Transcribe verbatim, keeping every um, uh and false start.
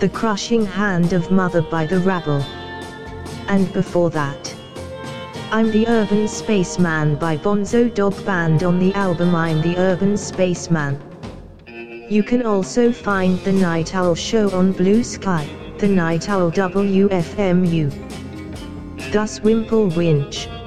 The Crushing Hand of Mother by The Rabble. And before that, I'm the Urban Spaceman by Bonzo Dog Band on the album I'm the Urban Spaceman. You can also find The Night Owl Show on Blue Sky, The Night Owl W F M U. Thus Wimple Winch.